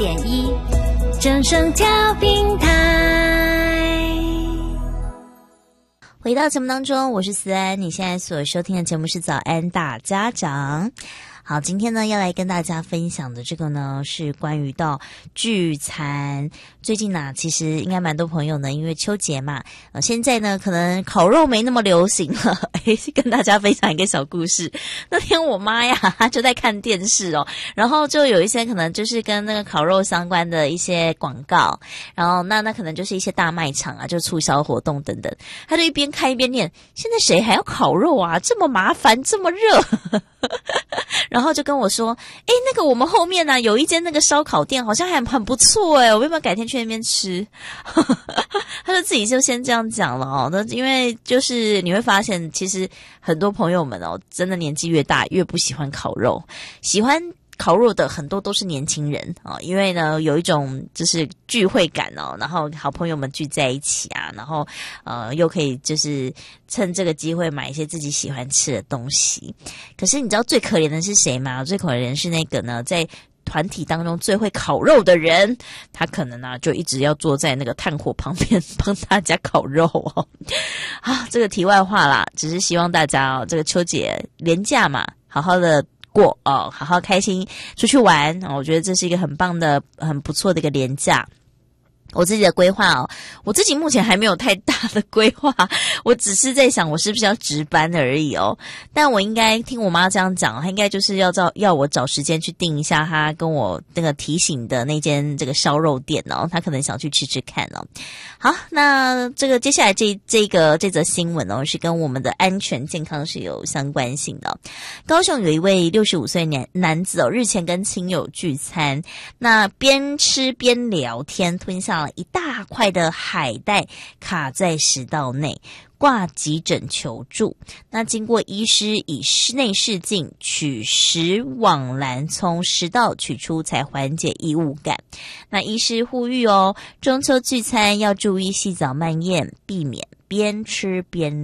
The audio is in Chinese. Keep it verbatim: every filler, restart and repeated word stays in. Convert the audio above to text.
点一，正声调频台。 回到节目当中，我是思安，你现在所收听的节目是早安大家长。好，今天呢要来跟大家分享的这个呢是关于到聚餐。最近呢、啊、其实应该蛮多朋友呢因为秋节嘛，呃现在呢可能烤肉没那么流行了。诶，跟大家分享一个小故事。那天我妈呀她就在看电视哦，然后就有一些可能就是跟那个烤肉相关的一些广告，然后那那可能就是一些大卖场啊，就促销活动等等。她就一边看一边念，现在谁还要烤肉啊，这么麻烦这么热。然后就跟我说，诶，那个我们后面呢、啊、有一间那个烧烤店好像还很不错诶，我要不要改天去那边吃？他就自己就先这样讲了哦。那因为就是你会发现其实很多朋友们哦真的年纪越大越不喜欢烤肉，喜欢烤肉的很多都是年轻人啊、哦，因为呢有一种就是聚会感哦，然后好朋友们聚在一起啊，然后呃又可以就是趁这个机会买一些自己喜欢吃的东西。可是你知道最可怜的是谁吗？最可怜的是那个呢在团体当中最会烤肉的人，他可能呢、啊、就一直要坐在那个炭火旁边帮大家烤肉哦。啊，这个题外话啦，只是希望大家哦这个秋节连假嘛，好好的过哦，好好开心出去玩哦，我觉得这是一个很棒的很不错的一个连假。我自己的规划哦，我自己目前还没有太大的规划，我只是在想我是不是要值班而已哦。但我应该听我妈这样讲，她应该就是要找要我找时间去订一下她跟我那个提醒的那间这个烧肉店哦，她可能想去吃吃看哦。好，那这个接下来这这个这则新闻哦，是跟我们的安全健康是有相关性的哦。高雄有一位六十五岁男男子哦，日前跟亲友聚餐，那边吃边聊天，吞下了一大块的海带卡在食道内，挂急诊求助。那经过医师以室内视镜取食网篮从食道取出，才缓解异物感。那医师呼吁哦，中秋聚餐要注意细嚼慢咽，避免边吃边